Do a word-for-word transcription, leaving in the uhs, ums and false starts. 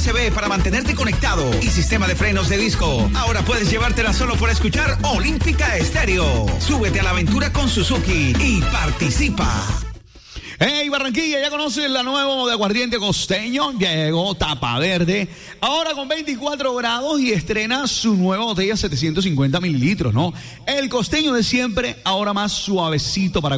U S B para mantenerte conectado y sistema de frenos de disco. Ahora puedes llevártela solo por escuchar Olímpica Estéreo. Súbete a la aventura con Suzuki y participa. Hey, Barranquilla, ¿ya conoces la nueva moda de aguardiente costeño? Llegó Tapa Verde, ahora con veinticuatro grados y estrena su nueva botella setecientos cincuenta mililitros, ¿no? El costeño de siempre, ahora más suavecito para